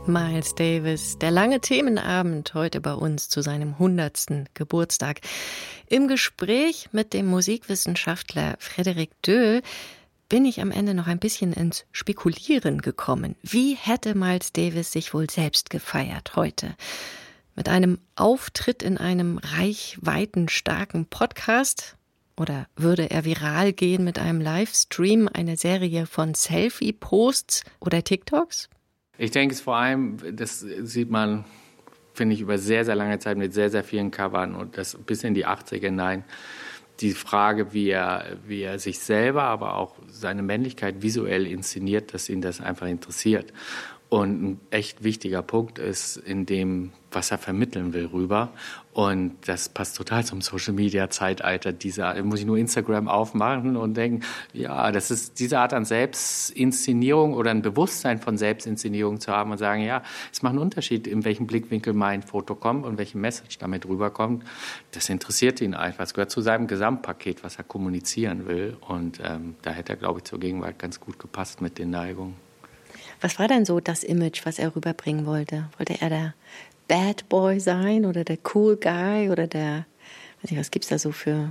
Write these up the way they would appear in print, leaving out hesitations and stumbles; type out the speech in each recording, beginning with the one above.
Miles Davis, der lange Themenabend heute bei uns zu seinem 100. Geburtstag. Im Gespräch mit dem Musikwissenschaftler Frédéric Döhl bin ich am Ende noch ein bisschen ins Spekulieren gekommen. Wie hätte Miles Davis sich wohl selbst gefeiert heute? Mit einem Auftritt in einem reichweitenstarken Podcast? Oder würde er viral gehen mit einem Livestream, einer Serie von Selfie-Posts oder TikToks? Ich denke es vor allem, das sieht man, finde ich, über sehr, sehr lange Zeit mit sehr, sehr vielen Covern und das bis in die 80er hinein. Die Frage, wie er sich selber, aber auch seine Männlichkeit visuell inszeniert, dass ihn das einfach interessiert. Und ein echt wichtiger Punkt ist in dem, was er vermitteln will, rüber. Und das passt total zum Social-Media-Zeitalter. Muss ich nur Instagram aufmachen und denken, ja, das ist diese Art an Selbstinszenierung oder ein Bewusstsein von Selbstinszenierung zu haben und sagen, ja, es macht einen Unterschied, in welchem Blickwinkel mein Foto kommt und welche Message damit rüberkommt. Das interessiert ihn einfach. Es gehört zu seinem Gesamtpaket, was er kommunizieren will. Und da hätte er, glaube ich, zur Gegenwart ganz gut gepasst mit den Neigungen. Was war denn so das Image, was er rüberbringen wollte? Wollte er der Bad Boy sein oder der Cool Guy oder der, weiß nicht, was gibt's da so für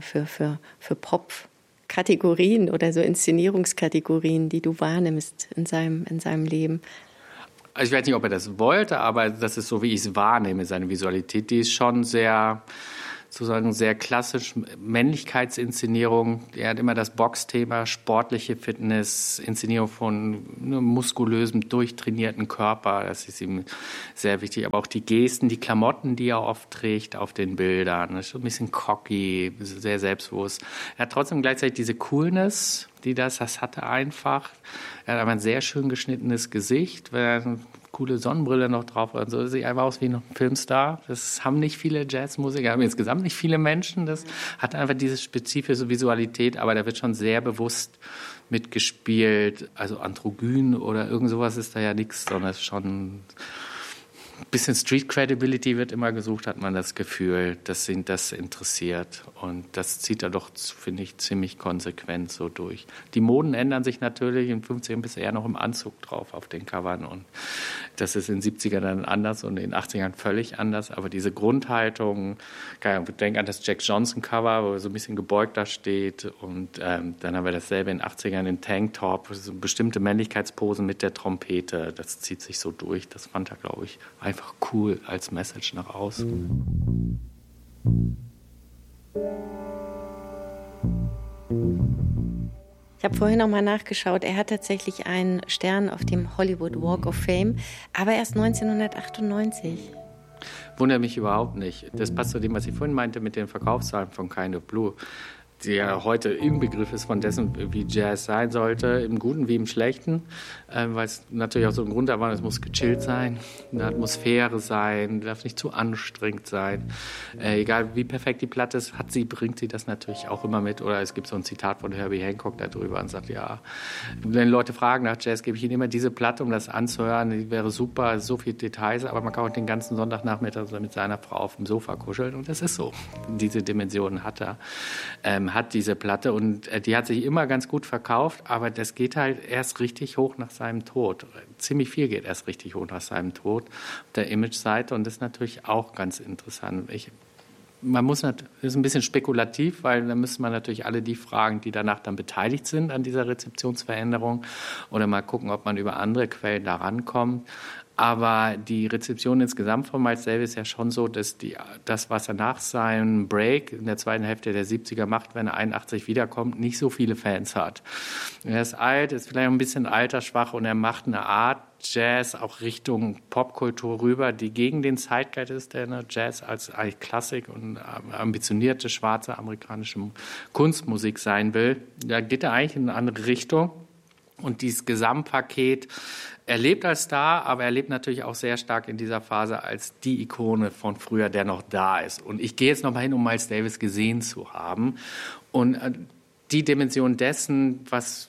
Pop-Kategorien oder so Inszenierungskategorien, die du wahrnimmst in seinem Leben? Also ich weiß nicht, ob er das wollte, aber das ist so, wie ich es wahrnehme, seine Visualität. Die ist schon sehr klassisch Männlichkeitsinszenierung. Er hat immer das Boxthema, sportliche Fitness, Inszenierung von muskulösem, durchtrainierten Körper. Das ist ihm sehr wichtig. Aber auch die Gesten, die Klamotten, die er oft trägt auf den Bildern. Das ist schon ein bisschen cocky, sehr selbstbewusst. Er hat trotzdem gleichzeitig diese Coolness, das hat er einfach. Er hat aber ein sehr schön geschnittenes Gesicht, eine coole Sonnenbrille noch drauf und so. Sieht einfach aus wie ein Filmstar. Das haben nicht viele Jazzmusiker, haben insgesamt nicht viele Menschen. Das hat einfach diese spezifische Visualität, aber da wird schon sehr bewusst mitgespielt. Also androgyn oder irgend sowas ist da ja nichts, sondern es ist schon ein bisschen Street Credibility wird immer gesucht, hat man das Gefühl, dass ihn das interessiert. Und das zieht er doch, finde ich, ziemlich konsequent so durch. Die Moden ändern sich natürlich. In den 50ern bist du eher noch im Anzug drauf auf den Covern. Und das ist in den 70ern dann anders und in den 80ern völlig anders. Aber diese Grundhaltung, denk an das Jack Johnson-Cover, wo er so ein bisschen gebeugt da steht. Und dann haben wir dasselbe in den 80ern in Tanktop, so bestimmte Männlichkeitsposen mit der Trompete. Das zieht sich so durch. Das fand er, glaube ich, einfach cool als Message nach außen. Ich habe vorhin noch mal nachgeschaut. Er hat tatsächlich einen Stern auf dem Hollywood Walk of Fame, aber erst 1998. Wundert mich überhaupt nicht. Das passt zu dem, was ich vorhin meinte mit den Verkaufszahlen von Kind of Blue, die ja heute im Begriff ist von dessen, wie Jazz sein sollte, im Guten wie im Schlechten, weil es natürlich auch so ein Grund war, es muss gechillt sein, eine Atmosphäre sein, darf nicht zu anstrengend sein. Egal wie perfekt die Platte ist, bringt sie das natürlich auch immer mit. Oder es gibt so ein Zitat von Herbie Hancock darüber und sagt, ja, wenn Leute fragen nach Jazz, gebe ich ihnen immer diese Platte, um das anzuhören, die wäre super, so viele Details, aber man kann auch den ganzen Sonntagnachmittag mit seiner Frau auf dem Sofa kuscheln und das ist so. Diese Dimensionen hat er. Hat diese Platte und die hat sich immer ganz gut verkauft, aber das geht halt erst richtig hoch nach seinem Tod. Ziemlich viel geht erst richtig hoch nach seinem Tod auf der Image-Seite und das ist natürlich auch ganz interessant. Das ist ein bisschen spekulativ, weil da müsste man natürlich alle die fragen, die danach dann beteiligt sind an dieser Rezeptionsveränderung oder mal gucken, ob man über andere Quellen da rankommt. Aber die Rezeption insgesamt von Miles Davis ist ja schon so, dass das, was er nach seinem Break in der zweiten Hälfte der 70er macht, wenn er 81 wiederkommt, nicht so viele Fans hat. Er ist alt, ist vielleicht ein bisschen altersschwach und er macht eine Art Jazz auch Richtung Popkultur rüber, die gegen den Zeitgeist ist, der Jazz als eigentlich Klassik und ambitionierte schwarze amerikanische Kunstmusik sein will. Da geht er eigentlich in eine andere Richtung. Und dieses Gesamtpaket, er lebt als Star, aber er lebt natürlich auch sehr stark in dieser Phase als die Ikone von früher, der noch da ist. Und ich gehe jetzt noch mal hin, um Miles Davis gesehen zu haben. Und die Dimension dessen, was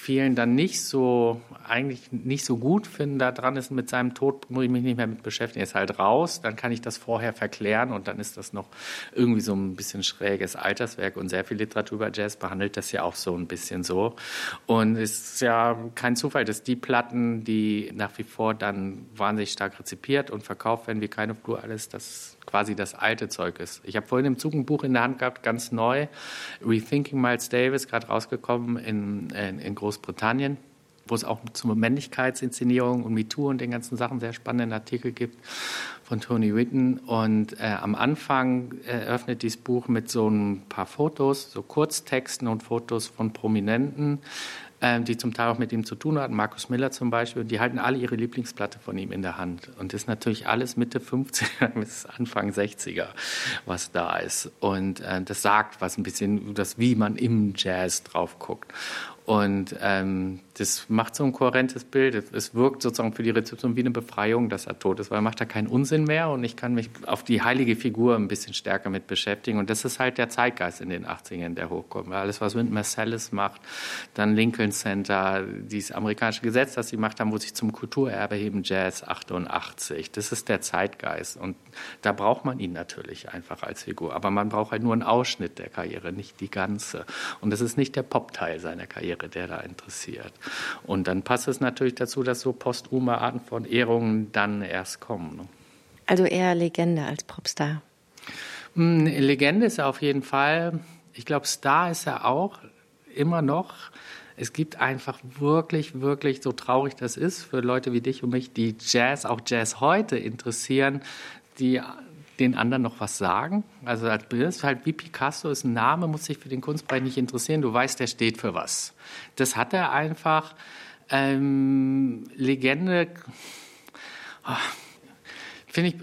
vielen dann eigentlich nicht so gut finden daran ist, mit seinem Tod muss ich mich nicht mehr mit beschäftigen. Er ist halt raus, dann kann ich das vorher verklären und dann ist das noch irgendwie so ein bisschen schräges Alterswerk und sehr viel Literatur über Jazz behandelt das ja auch so ein bisschen so. Und es ist ja kein Zufall, dass die Platten, die nach wie vor dann wahnsinnig stark rezipiert und verkauft werden, wie Keine Flur, alles, das quasi das alte Zeug ist. Ich habe vorhin im Zug ein Buch in der Hand gehabt, ganz neu, Rethinking Miles Davis, gerade rausgekommen in Großbritannien, wo es auch zur Männlichkeitsinszenierung und MeToo und den ganzen Sachen sehr spannenden Artikel gibt von Tony Whitten. Und am Anfang eröffnet dieses Buch mit so ein paar Fotos, so Kurztexten und Fotos von Prominenten, die zum Teil auch mit ihm zu tun hatten, Markus Miller zum Beispiel, und die halten alle ihre Lieblingsplatte von ihm in der Hand. Und das ist natürlich alles Mitte 50er bis Anfang 60er, was da ist. Und das sagt was ein bisschen, wie man im Jazz drauf guckt. Und das macht so ein kohärentes Bild. Es wirkt sozusagen für die Rezeption wie eine Befreiung, dass er tot ist, weil er macht da keinen Unsinn mehr und ich kann mich auf die heilige Figur ein bisschen stärker mit beschäftigen. Und das ist halt der Zeitgeist in den 80ern, der hochkommt. Alles, was Wynton Marsalis macht, dann Lincoln Center, dieses amerikanische Gesetz, das sie gemacht haben, wo sich zum Kulturerbe heben, Jazz 88. Das ist der Zeitgeist. Und da braucht man ihn natürlich einfach als Figur. Aber man braucht halt nur einen Ausschnitt der Karriere, nicht die ganze. Und das ist nicht der Pop-Teil seiner Karriere, der da interessiert. Und dann passt es natürlich dazu, dass so posthume Arten von Ehrungen dann erst kommen. Ne? Also eher Legende als Popstar. Legende ist er auf jeden Fall. Ich glaube, Star ist er auch immer noch. Es gibt einfach wirklich, wirklich, so traurig das ist, für Leute wie dich und mich, die auch Jazz heute interessieren, die den anderen noch was sagen. Also das ist halt wie Picasso, ist ein Name, muss sich für den Kunstbereich nicht interessieren. Du weißt, der steht für was. Das hat er einfach. Legende, finde ich